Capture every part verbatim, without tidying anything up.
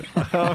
Um,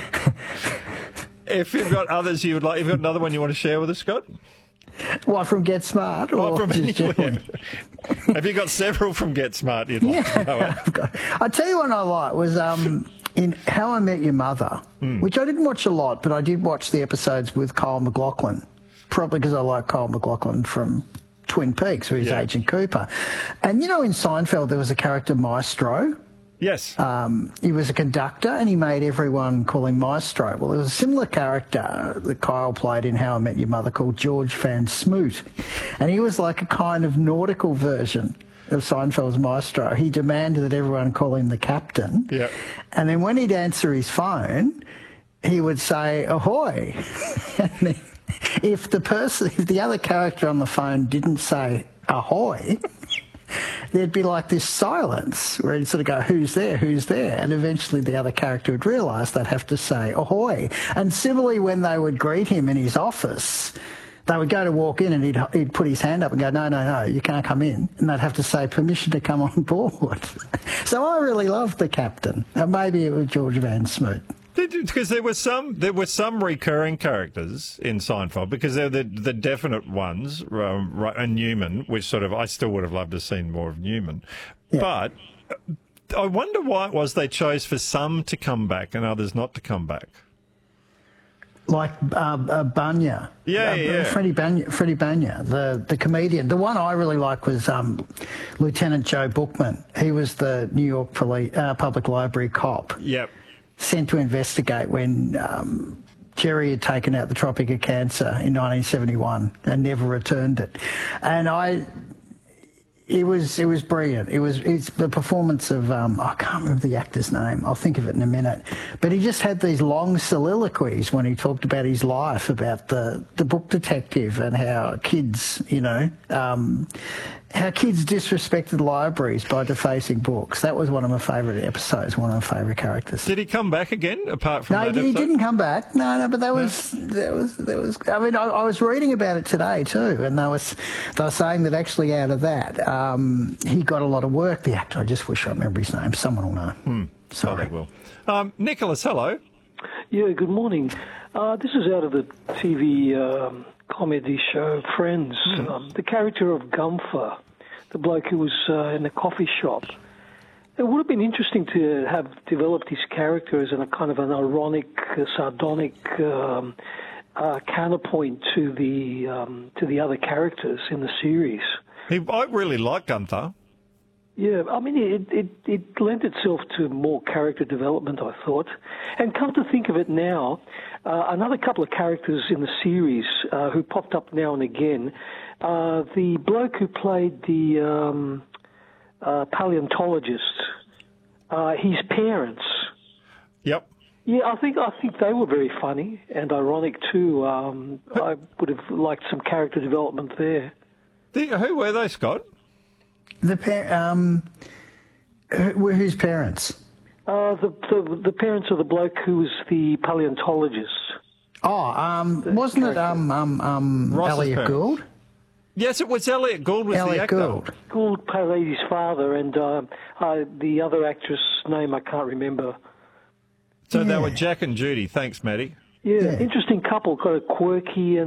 if you've got others you would like, if you've got another one you want to share with us, Scott? What, from Get Smart? Or Or from just anywhere. generally? Have you got several from Get Smart you'd like to go at? I've got- I tell you what I like was um, in How I Met Your Mother, Hmm. which I didn't watch a lot, but I did watch the episodes with Kyle MacLachlan, probably because I like Kyle MacLachlan from Twin Peaks, where he's Yeah. Agent Cooper. And you know, in Seinfeld, there was a character, Maestro. Yes. Um, he was a conductor and he made everyone call him Maestro. Well, there was a similar character that Kyle played in How I Met Your Mother called George Van Smoot. And he was like a kind of nautical version of Seinfeld's Maestro. He demanded that everyone call him the captain. Yeah. And then when he'd answer his phone, he would say, ahoy. And then if the person, if the other character on the phone didn't say ahoy, there'd be like this silence where he'd sort of go, who's there, who's there? And eventually the other character would realise they'd have to say, ahoy. And similarly, when they would greet him in his office, they would go to walk in and he'd, he'd put his hand up and go, no, no, no, you can't come in. And they'd have to say permission to come on board. So I really loved the captain. And maybe it was George Van Smoot. Because there were some, there were some recurring characters in Seinfeld, because they're the the definite ones, um, right, and Newman, which sort of I still would have loved to have seen more of Newman, Yeah. but I wonder why it was they chose for some to come back and others not to come back. Like uh, uh, Banya. Yeah, uh, yeah. Freddie Banya, Freddie Banya, the, the comedian. The one I really liked was um, Lieutenant Joe Bookman. He was the New York Police, uh, Public Library cop. Yep. Sent to investigate when um, Jerry had taken out the Tropic of Cancer in nineteen seventy-one and never returned it. And I, it was it was brilliant. It was it's the performance of um, I can't remember the actor's name. I'll think of it in a minute. But he just had these long soliloquies when he talked about his life, about the the book detective and how kids, you know. Um, How kids disrespected libraries by defacing books. That was one of my favourite episodes, one of my favourite characters. Did he come back again, apart from No, that he, he episode? didn't come back. No, no, but that was, that was, that was. I mean, I, I was reading about it today too, and they was, they were saying that actually out of that, um, he got a lot of work. The actor, I just wish I remember his name. Someone will know. Hmm. Sorry. Oh, they will. Um, Nicholas, hello. Yeah, good morning. Uh, this is out of the T V um, comedy show Friends. Mm. Um, the character of Gunther, the bloke who was uh, in the coffee shop. It would have been interesting to have developed his character as a kind of an ironic, uh, sardonic um, uh, counterpoint to the um, to the other characters in the series. He, I really like Gunther. Yeah, I mean, it, it, it lent itself to more character development, I thought. And come to think of it now, uh, another couple of characters in the series uh, who popped up now and again, uh, the bloke who played the um, uh, paleontologist, uh, his parents. Yep. Yeah, I think I think they were very funny and ironic too. Um, I would have liked some character development there. The, who were they, Scott? The pa- um, who, whose parents? Uh, the, the the parents of the bloke who was the paleontologist. Oh, um, wasn't it um, um, um, Ross's Elliot parents. Gould? Yes, it was Elliot Gould was the Elliot actor. Gould. Gould played his father, and uh, uh, the other actress' name I can't remember. So they Yeah. were Jack and Judy. Thanks, Maddie. Yeah, Yeah. interesting couple, kind of quirky and